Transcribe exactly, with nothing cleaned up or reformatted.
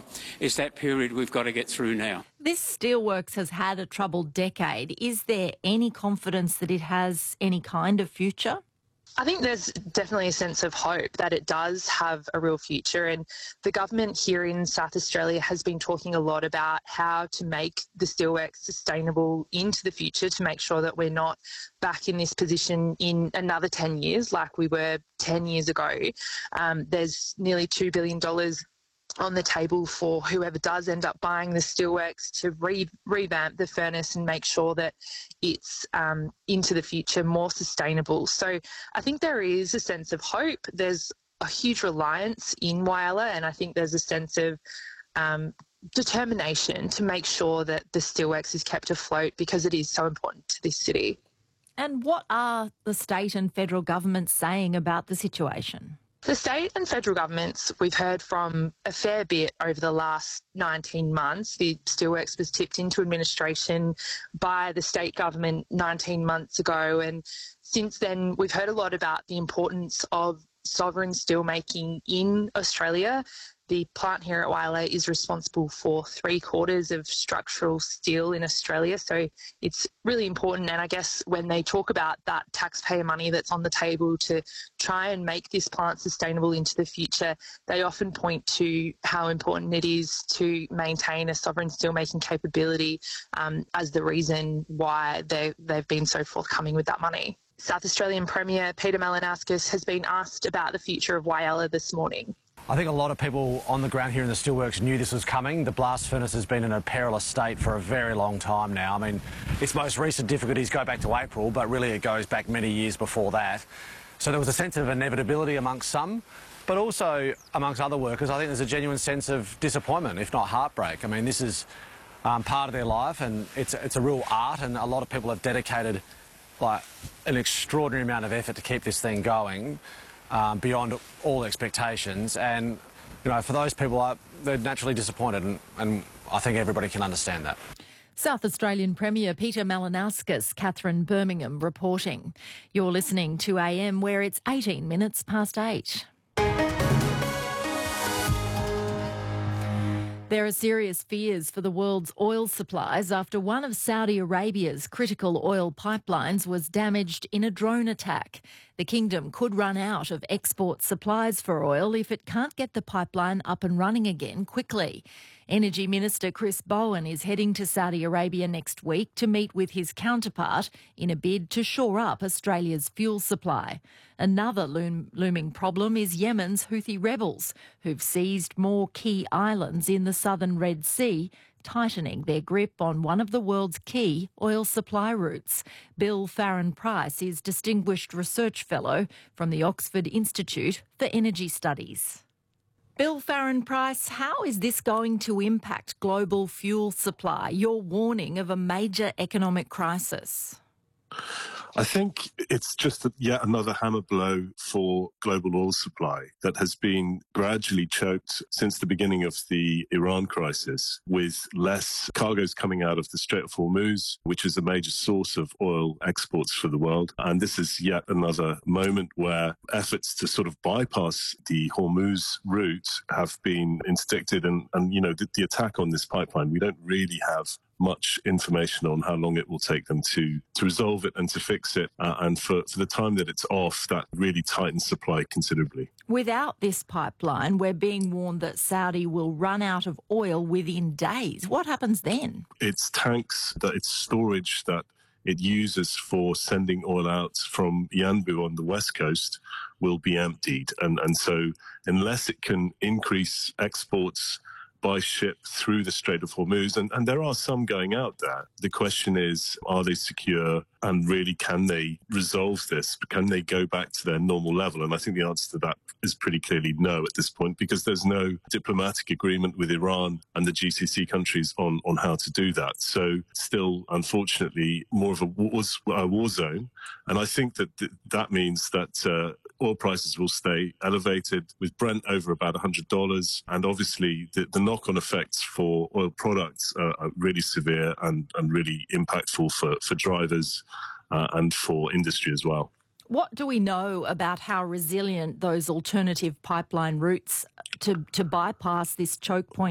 It's that period we've got to get through now. This steelworks has had a troubled decade. Is there any confidence that it has any kind of future? I think there's definitely a sense of hope that it does have a real future, and the government here in South Australia has been talking a lot about how to make the steelworks sustainable into the future, to make sure that we're not back in this position in another ten years like we were ten years ago. Um, there's nearly two billion dollars on the table for whoever does end up buying the steelworks to re- revamp the furnace and make sure that it's um, into the future more sustainable. So I think there is a sense of hope. There's a huge reliance in Whyalla, and I think there's a sense of um, determination to make sure that the steelworks is kept afloat because it is so important to this city. And what are the state and federal governments saying about the situation? The state and federal governments, we've heard from a fair bit over the last nineteen months. The steelworks was tipped into administration by the state government nineteen months ago, and since then we've heard a lot about the importance of sovereign steelmaking in Australia. The plant here at Whyalla is responsible for three quarters of structural steel in Australia, so it's really important. And I guess when they talk about that taxpayer money that's on the table to try and make this plant sustainable into the future, they often point to how important it is to maintain a sovereign steelmaking capability um, as the reason why they, they've been so forthcoming with that money. South Australian Premier Peter Malinauskas has been asked about the future of Whyalla this morning. I think a lot of people on the ground here in the steelworks knew this was coming. The blast furnace has been in a perilous state for a very long time now. I mean, its most recent difficulties go back to April, but really it goes back many years before that. So there was a sense of inevitability amongst some, but also amongst other workers, I think there's a genuine sense of disappointment, if not heartbreak. I mean, this is um, part of their life, and it's, it's a real art, and a lot of people have dedicated like an extraordinary amount of effort to keep this thing going. Um, beyond all expectations, and you know, for those people, uh, they're naturally disappointed, and, and I think everybody can understand that. South Australian Premier Peter Malinauskas, Catherine Birmingham reporting. You're listening to A M, where it's eighteen minutes past eight. There are serious fears for the world's oil supplies after one of Saudi Arabia's critical oil pipelines was damaged in a drone attack. The kingdom could run out of export supplies for oil if it can't get the pipeline up and running again quickly. Energy Minister Chris Bowen is heading to Saudi Arabia next week to meet with his counterpart in a bid to shore up Australia's fuel supply. Another loom- looming problem is Yemen's Houthi rebels, who've seized more key islands in the southern Red Sea, tightening their grip on one of the world's key oil supply routes. Bill Farron-Price is Distinguished Research Fellow from the Oxford Institute for Energy Studies. Bill Farron-Price, how is this going to impact global fuel supply? Your warning of a major economic crisis. I think it's just yet another hammer blow for global oil supply that has been gradually choked since the beginning of the Iran crisis, with less cargoes coming out of the Strait of Hormuz, which is a major source of oil exports for the world. And this is yet another moment where efforts to sort of bypass the Hormuz route have been interdicted. And, and you know, the, the attack on this pipeline, we don't really have much information on how long it will take them to, to resolve it and to fix it. Uh, and for, for the time that it's off, that really tightens supply considerably. Without this pipeline, we're being warned that Saudi will run out of oil within days. What happens then? It's tanks, that it's storage that it uses for sending oil out from Yanbu on the west coast will be emptied. And, and so unless it can increase exports by ship through the Strait of Hormuz, and, and there are some going out there. The question is, are they secure, and really can they resolve this? Can they go back to their normal level? And I think the answer to that is pretty clearly no at this point, because there's no diplomatic agreement with Iran and the G C C countries on, on how to do that. So still, unfortunately, more of a war, a war zone. And I think that th- that means that uh, oil prices will stay elevated, with Brent over about one hundred dollars. And obviously, the, the knock-on effects for oil products uh, are really severe and, and really impactful for, for drivers uh, and for industry as well. What do we know about how resilient those alternative pipeline routes to, to bypass this choke point